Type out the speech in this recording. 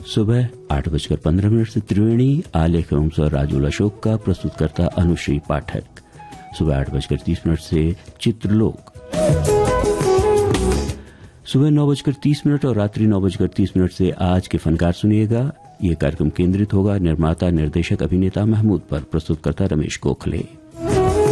सुबह 8:15 से त्रिवेणी आलेख एवं स्वर राजुल अशोक का प्रस्तुतकर्ता अनुश्री पाठक। सुबह 8:30 से चित्रलोक। सुबह 9:30 और रात्रि 9:30 से आज के फनकार सुनिएगा। ये कार्यक्रम केंद्रित होगा निर्माता निर्देशक अभिनेता महमूद पर। प्रस्तुतकर्ता रमेश गोखले।